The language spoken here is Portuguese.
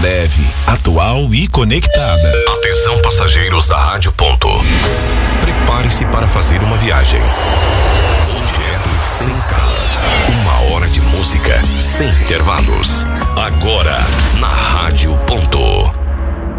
leve, atual e conectada. Atenção, passageiros da Rádio Ponto. Prepare-se para fazer uma viagem. Objeto sem escala. 1 hora de música sem intervalos. Agora, na Rádio Ponto.